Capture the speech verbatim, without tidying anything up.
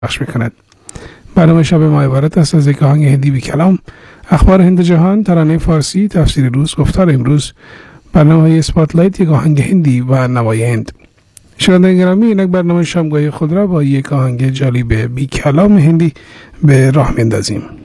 پخش میکند. برنامه شب ما عبارت است از یک آهنگ هندی بی کلام، اخبار هند جهان، ترانه فارسی، تفسیر روز، گفتار امروز، برنامه های اسپاتلایت، یک آهنگ هندی و نوای هند. شنوندگان گرامی، اینک برنامه شامگاهی خود را با یک آهنگ جالب بی کلام هندی به راه میندازیم.